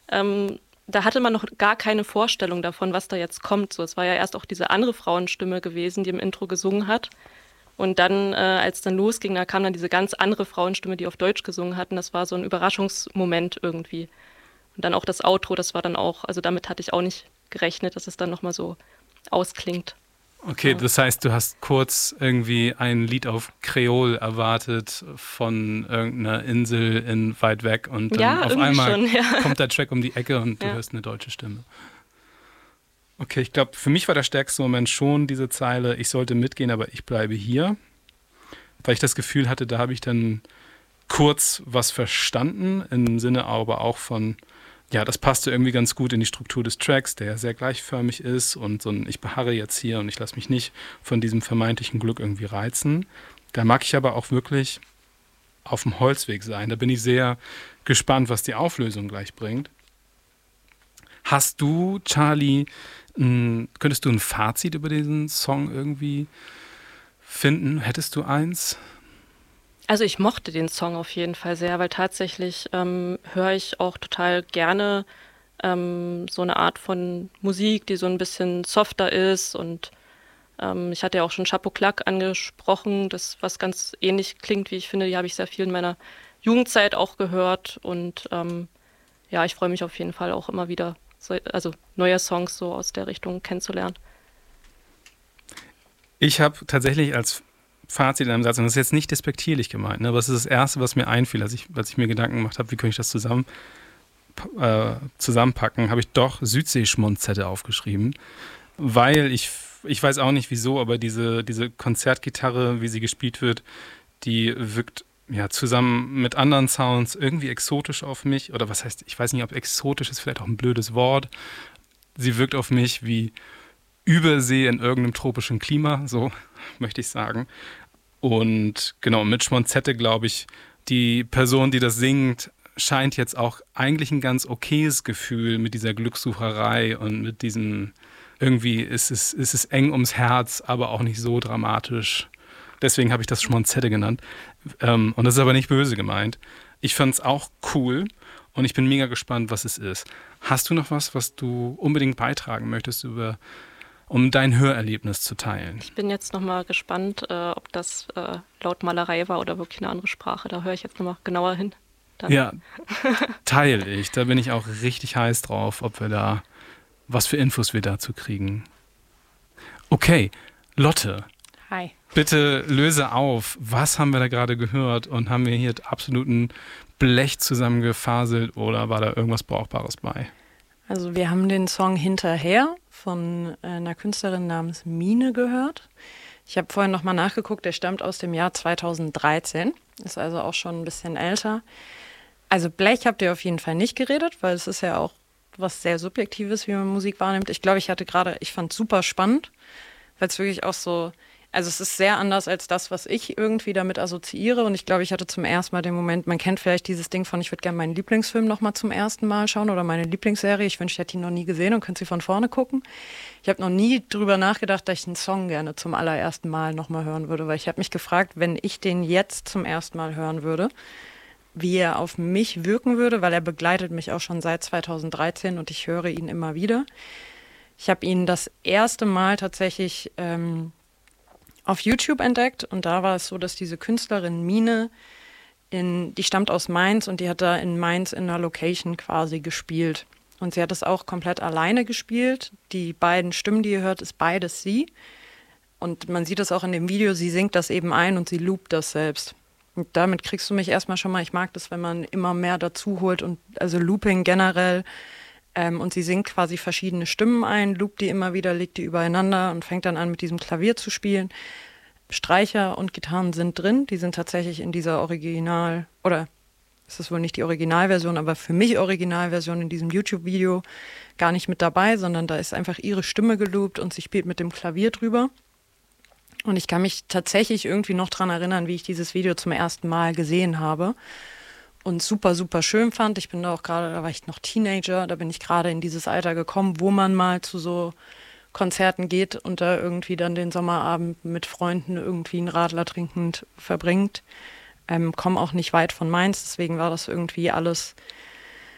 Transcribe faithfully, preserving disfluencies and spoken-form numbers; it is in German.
ähm, da hatte man noch gar keine Vorstellung davon, was da jetzt kommt. So, es war ja erst auch diese andere Frauenstimme gewesen, die im Intro gesungen hat. Und dann, äh, als dann losging, da kam dann diese ganz andere Frauenstimme, die auf Deutsch gesungen hat. Und das war so ein Überraschungsmoment irgendwie. Und dann auch das Outro, das war dann auch, also damit hatte ich auch nicht gerechnet, dass es dann nochmal so ausklingt. Okay, Ja. das heißt, du hast kurz irgendwie ein Lied auf Kreol erwartet von irgendeiner Insel in weit weg und dann Ja, auf irgendwie einmal schon, ja. kommt der Track um die Ecke und du Ja. hörst eine deutsche Stimme. Okay, ich glaube, für mich war der stärkste Moment schon diese Zeile, ich sollte mitgehen, aber ich bleibe hier. Weil ich das Gefühl hatte, da habe ich dann kurz was verstanden, im Sinne aber auch von, ja, das passte irgendwie ganz gut in die Struktur des Tracks, der sehr gleichförmig ist und so ein, ich beharre jetzt hier und ich lasse mich nicht von diesem vermeintlichen Glück irgendwie reizen. Da mag ich aber auch wirklich auf dem Holzweg sein. Da bin ich sehr gespannt, was die Auflösung gleich bringt. Hast du, Charlie, mh, könntest du ein Fazit über diesen Song irgendwie finden? Hättest du eins? Also ich mochte den Song auf jeden Fall sehr, weil tatsächlich ähm, höre ich auch total gerne ähm, so eine Art von Musik, die so ein bisschen softer ist. Und ähm, ich hatte ja auch schon Chapeau Claque angesprochen, das was ganz ähnlich klingt, wie ich finde. Die habe ich sehr viel in meiner Jugendzeit auch gehört. Und ähm, ja, ich freue mich auf jeden Fall auch immer wieder, so, also neue Songs so aus der Richtung kennenzulernen. Ich habe tatsächlich als Fazit in einem Satz, und das ist jetzt nicht despektierlich gemeint, ne, aber es ist das Erste, was mir einfiel, als ich, als ich mir Gedanken gemacht habe, wie könnte ich das zusammen, äh, zusammenpacken, habe ich doch Südseeschmonzette aufgeschrieben, weil ich, ich weiß auch nicht wieso, aber diese, diese Konzertgitarre, wie sie gespielt wird, die wirkt ja zusammen mit anderen Sounds irgendwie exotisch auf mich, oder was heißt, ich weiß nicht, ob exotisch ist vielleicht auch ein blödes Wort, sie wirkt auf mich wie Übersee in irgendeinem tropischen Klima, so möchte ich sagen. Und genau, mit Schmonzette, glaube ich, die Person, die das singt, scheint jetzt auch eigentlich ein ganz okayes Gefühl mit dieser Glückssucherei und mit diesem, irgendwie ist es, ist es eng ums Herz, aber auch nicht so dramatisch. Deswegen habe ich das Schmonzette genannt. Ähm, und das ist aber nicht böse gemeint. Ich fand es auch cool und ich bin mega gespannt, was es ist. Hast du noch was, was du unbedingt beitragen möchtest über um dein Hörerlebnis zu teilen? Ich bin jetzt nochmal gespannt, äh, ob das äh, Lautmalerei war oder wirklich eine andere Sprache. Da höre ich jetzt nochmal genauer hin. Dann. Ja, teile ich. Da bin ich auch richtig heiß drauf, ob wir da, was für Infos wir dazu kriegen. Okay, Lotte. Hi. Bitte löse auf. Was haben wir da gerade gehört und haben wir hier absoluten Blech zusammengefaselt oder war da irgendwas Brauchbares bei? Also wir haben den Song Hinterher von einer Künstlerin namens Mine gehört. Ich habe vorhin nochmal nachgeguckt, der stammt aus dem Jahr zweitausenddreizehn, ist also auch schon ein bisschen älter. Also Blech habt ihr auf jeden Fall nicht geredet, weil es ist ja auch was sehr Subjektives, wie man Musik wahrnimmt. Ich glaube, ich hatte gerade, ich fand es super spannend, weil es wirklich auch so, also es ist sehr anders als das, was ich irgendwie damit assoziiere. Und ich glaube, ich hatte zum ersten Mal den Moment, man kennt vielleicht dieses Ding von, ich würde gerne meinen Lieblingsfilm nochmal zum ersten Mal schauen oder meine Lieblingsserie. Ich wünschte, ich hätte ihn noch nie gesehen und könnte sie von vorne gucken. Ich habe noch nie drüber nachgedacht, dass ich einen Song gerne zum allerersten Mal nochmal hören würde, weil ich habe mich gefragt, wenn ich den jetzt zum ersten Mal hören würde, wie er auf mich wirken würde, weil er begleitet mich auch schon seit zweitausenddreizehn und ich höre ihn immer wieder. Ich habe ihn das erste Mal tatsächlich ähm, auf YouTube entdeckt und da war es so, dass diese Künstlerin Mine, in, die stammt aus Mainz und die hat da in Mainz in einer Location quasi gespielt. Und sie hat es auch komplett alleine gespielt. Die beiden Stimmen, die ihr hört, ist beides sie. Und man sieht es auch in dem Video, sie singt das eben ein und sie loopt das selbst. Und damit kriegst du mich erstmal schon mal, ich mag das, wenn man immer mehr dazu holt und also Looping generell. Ähm, und sie singt quasi verschiedene Stimmen ein, loopt die immer wieder, legt die übereinander und fängt dann an, mit diesem Klavier zu spielen. Streicher und Gitarren sind drin, die sind tatsächlich in dieser Original, oder es ist wohl nicht die Originalversion, aber für mich Originalversion in diesem YouTube-Video gar nicht mit dabei, sondern da ist einfach ihre Stimme geloopt und sie spielt mit dem Klavier drüber. Und ich kann mich tatsächlich irgendwie noch dran erinnern, wie ich dieses Video zum ersten Mal gesehen habe und super, super schön fand. Ich bin da auch gerade, da war ich noch Teenager, da bin ich gerade in dieses Alter gekommen, wo man mal zu so Konzerten geht und da irgendwie dann den Sommerabend mit Freunden irgendwie einen Radler trinkend verbringt. Ähm, komme auch nicht weit von Mainz, deswegen war das irgendwie alles